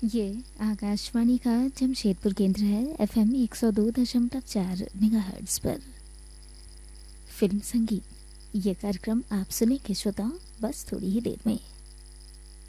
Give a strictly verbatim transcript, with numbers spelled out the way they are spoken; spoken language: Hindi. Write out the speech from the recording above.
ये आकाशवाणी का जमशेदपुर केंद्र है। एफएम एक सौ दो दशमलव चार मेगाहर्ट्ज पर फिल्म संगीत। ये कार्यक्रम आप सुनेंगे श्रोताओं बस थोड़ी ही देर में।